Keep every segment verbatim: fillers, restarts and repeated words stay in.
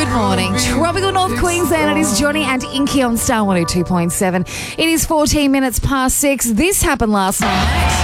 Good morning. Tropical North Queensland. It is Johnny and Inky on Star one oh two point seven. It is fourteen minutes past six. This happened last night.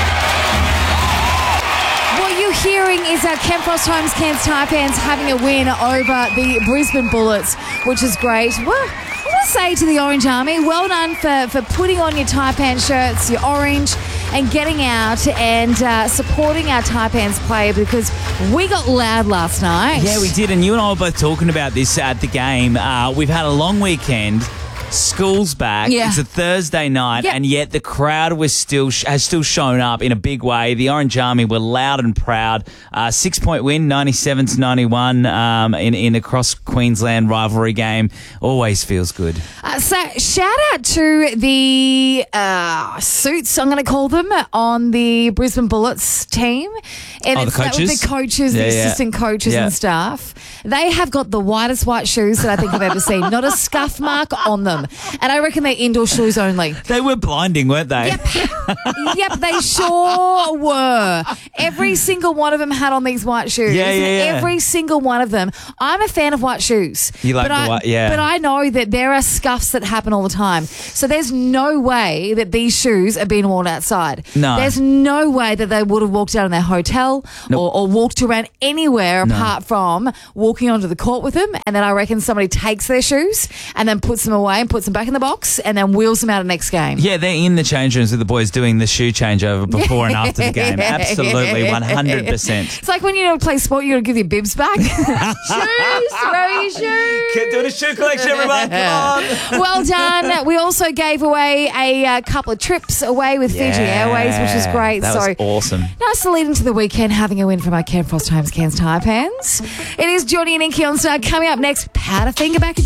What you're hearing is our Ken Frost Homes Cairns Taipans having a win over the Brisbane Bullets, which is great. Well, I want to say to the Orange Army, well done for, for putting on your Taipan shirts, your orange, and getting out and uh, supporting our Taipans play, because we got loud last night. Yeah, we did, and you and I were both talking about this at the game. Uh, we've had a long weekend. School's back. Yeah. It's a Thursday night, Yep. and yet the crowd was still has still shown up in a big way. The Orange Army were loud and proud. Uh, six point win, ninety-seven to ninety-one, um, in in a cross Queensland rivalry game. Always feels good. Uh, so shout out to the uh, suits, I'm going to call them, on the Brisbane Bullets team. And Oh, the it's that with coaches? the coaches, Yeah, the yeah. assistant coaches Yeah. and staff. They have got the whitest white shoes that I think I've ever seen. Not a scuff mark on them. And I reckon they're indoor shoes only. They were blinding, weren't they? Yep. Yep, they sure were. Every single one of them had on these white shoes. Yeah, yeah, yeah. Every single one of them. I'm a fan of white shoes. You like but the I, white- yeah. But I know that there are scuffs that happen all the time. So there's no way that these shoes are being worn outside. No. There's no way that they would have walked out in their hotel Nope. or, or walked around anywhere apart from walking onto the court with them. And then I reckon somebody takes their shoes and then puts them away and puts them back in the box and then wheels them out of the next game. Yeah, they're in the change rooms with the boys doing the shoe changeover before and after the game. Absolutely, one hundred percent. It's like when you don't play sport, you got to give your bibs back. Shoes, throw your shoes. Keep doing a shoe collection, everyone. Come on. Well done. We also gave away a, uh couple of trips away with Fiji Airways, which is great. That so was awesome. nice to lead into the weekend having a win from our Ken Frost Homes Cairns Taipans. It is Johnny and Inky on Star. Coming up next, Powderfinger back.